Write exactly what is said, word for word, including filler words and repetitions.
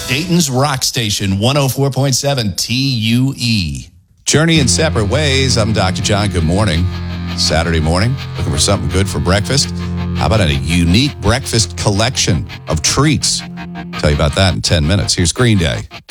Dayton's Rock Station, one oh four point seven T U E. Journey in separate ways. I'm Doctor John. Good morning. Saturday morning, looking for something good for breakfast? How about a unique breakfast collection of treats? Tell you about that in ten minutes. Here's Green Day.